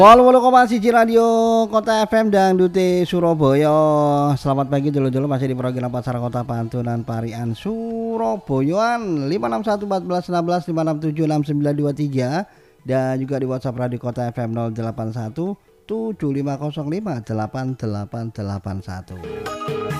88,1 Radio Kota FM dan Dute Surabaya. Selamat pagi dulu-dulu, masih di program Pasar Kota Pantunan Parian Surabayaan 561 14 16 567 6923 dan juga di WhatsApp Radio Kota FM 081 7505 8881.